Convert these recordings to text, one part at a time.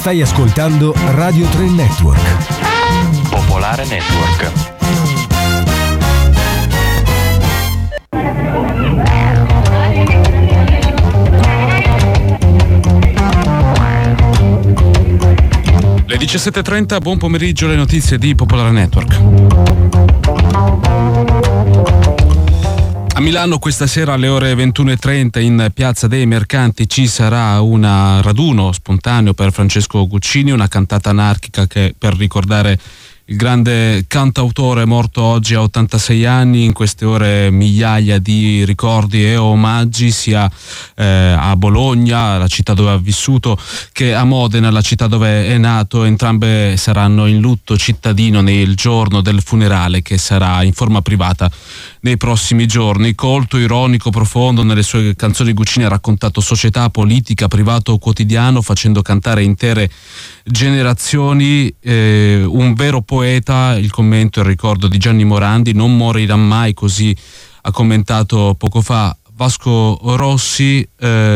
Stai ascoltando Radio 3 Network. Popolare Network. Le 17:30, buon pomeriggio, le notizie di Popolare Network. A Milano questa sera alle ore 21:30 in Piazza dei Mercanti ci sarà un raduno spontaneo per Francesco Guccini, una cantata anarchica che per ricordare il grande cantautore morto oggi a 86 anni. In queste ore migliaia di ricordi e omaggi sia a Bologna, la città dove ha vissuto, che a Modena, la città dove è nato. Entrambe saranno in lutto cittadino nel giorno del funerale, che sarà in forma privata nei prossimi giorni. Colto, ironico, profondo, nelle sue canzoni Guccini ha raccontato società, politica, privato, quotidiano, facendo cantare intere generazioni. Un vero poeta. Il commento e il ricordo di Gianni Morandi: non morirà mai, così ha commentato poco fa Vasco Rossi.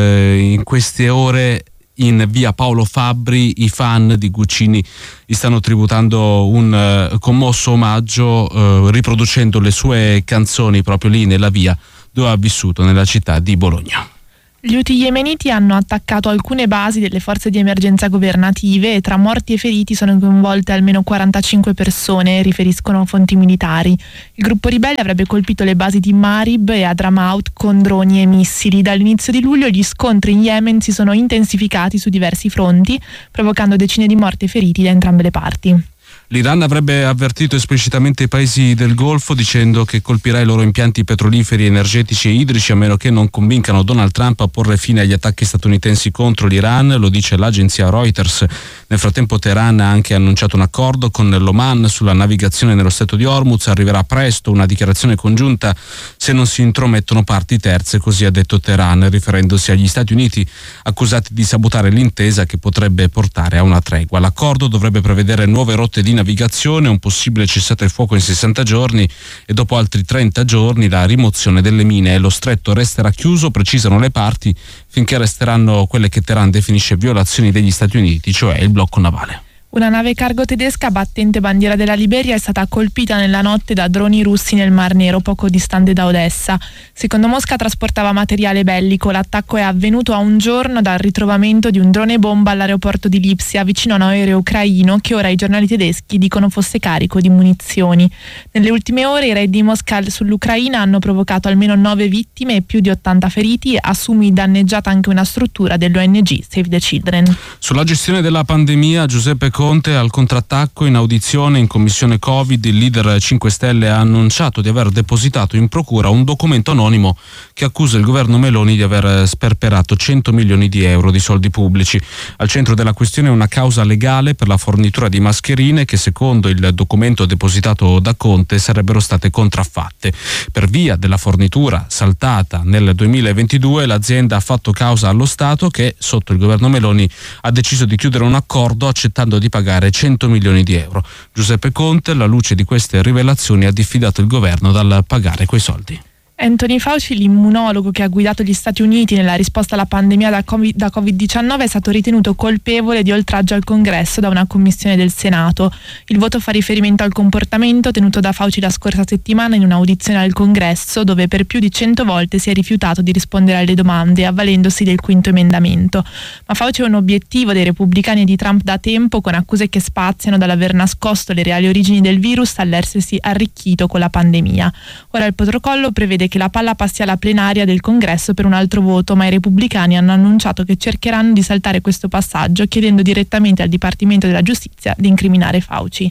In queste ore in via Paolo Fabbri i fan di Guccini gli stanno tributando un commosso omaggio, riproducendo le sue canzoni proprio lì nella via dove ha vissuto, nella città di Bologna. Gli Houthi yemeniti hanno attaccato alcune basi delle forze di emergenza governative e tra morti e feriti sono coinvolte almeno 45 persone, riferiscono fonti militari. Il gruppo ribelle avrebbe colpito le basi di Marib e Hadramaut con droni e missili. Dall'inizio di luglio gli scontri in Yemen si sono intensificati su diversi fronti, provocando decine di morti e feriti da entrambe le parti. L'Iran avrebbe avvertito esplicitamente i paesi del Golfo, dicendo che colpirà i loro impianti petroliferi, energetici e idrici a meno che non convincano Donald Trump a porre fine agli attacchi statunitensi contro l'Iran, lo dice l'agenzia Reuters. Nel frattempo Teheran ha anche annunciato un accordo con l'Oman sulla navigazione nello stretto di Hormuz. Arriverà presto una dichiarazione congiunta se non si intromettono parti terze, così ha detto Teheran, riferendosi agli Stati Uniti accusati di sabotare l'intesa che potrebbe portare a una tregua. L'accordo dovrebbe prevedere nuove rotte di navigazione, un possibile cessate il fuoco in 60 giorni e dopo altri 30 giorni la rimozione delle mine. Lo stretto resterà chiuso, precisano le parti, finché resteranno quelle che Teheran definisce violazioni degli Stati Uniti, cioè il blocco navale. Una nave cargo tedesca battente bandiera della Liberia è stata colpita nella notte da droni russi nel Mar Nero, poco distante da Odessa. Secondo Mosca trasportava materiale bellico. L'attacco è avvenuto a un giorno dal ritrovamento di un drone bomba all'aeroporto di Lipsia, vicino a un aereo ucraino che ora i giornali tedeschi dicono fosse carico di munizioni. Nelle ultime ore i raid di Mosca sull'Ucraina hanno provocato almeno 9 vittime e più di 80 feriti. A Sumi danneggiata anche una struttura dell'ONG Save the Children. Sulla gestione della pandemia, Giuseppe Conte al contrattacco. In audizione in commissione Covid il leader 5 Stelle ha annunciato di aver depositato in procura un documento anonimo che accusa il governo Meloni di aver sperperato 100 milioni di euro di soldi pubblici. Al centro della questione è una causa legale per la fornitura di mascherine che, secondo il documento depositato da Conte, sarebbero state contraffatte. Per via della fornitura saltata nel 2022 l'azienda ha fatto causa allo Stato che, sotto il governo Meloni, ha deciso di chiudere un accordo accettando di pagare 100 milioni di euro. Giuseppe Conte, alla luce di queste rivelazioni, ha diffidato il governo dal pagare quei soldi. Anthony Fauci, l'immunologo che ha guidato gli Stati Uniti nella risposta alla pandemia da Covid-19, è stato ritenuto colpevole di oltraggio al Congresso da una commissione del Senato. Il voto fa riferimento al comportamento tenuto da Fauci la scorsa settimana in un'audizione al Congresso, dove per più di 100 volte si è rifiutato di rispondere alle domande, avvalendosi del quinto emendamento. Ma Fauci è un obiettivo dei repubblicani e di Trump da tempo, con accuse che spaziano dall'aver nascosto le reali origini del virus all'essersi arricchito con la pandemia. Ora il protocollo prevede che la palla passi alla plenaria del Congresso per un altro voto, ma i repubblicani hanno annunciato che cercheranno di saltare questo passaggio, chiedendo direttamente al Dipartimento della Giustizia di incriminare Fauci.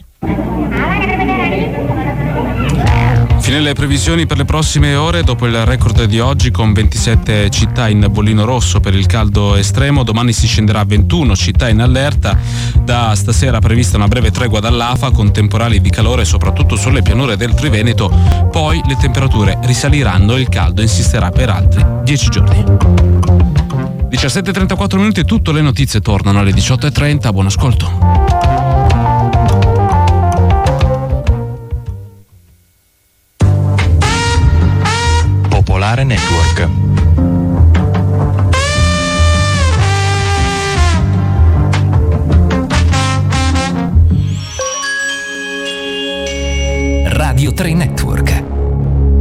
Fine le previsioni per le prossime ore. Dopo il record di oggi con 27 città in bollino rosso per il caldo estremo, domani si scenderà a 21 città in allerta. Da stasera prevista una breve tregua dall'afa con temporali di calore soprattutto sulle pianure del Triveneto, poi le temperature risaliranno e il caldo insisterà per altri 10 giorni. 17:34 minuti, tutte le notizie tornano alle 18:30. Buon ascolto. Popolare Network. Radio 3 Network.